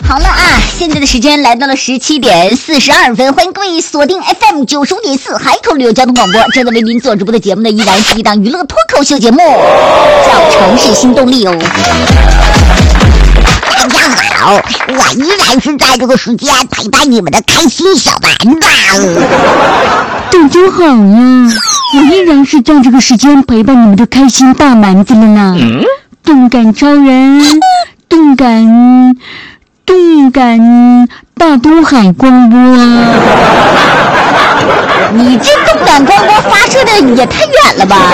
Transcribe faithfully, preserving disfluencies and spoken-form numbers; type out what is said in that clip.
好了啊，现在的时间来到了十七点四十二分，欢迎各位锁定 F M 九十五点四海口旅游交通广播，正在为您做直播的节目呢，依然是一档娱乐脱口秀节目，叫城市新动力哦。 大家好，我依然是在这个时间陪伴你们的开心小丸子。 大家好呀，我依然是在这个时间陪伴你们的开心大蛮子了呢。嗯、动感超人，动感，动感大东海光波。 你这动感光波发射的也太远了吧？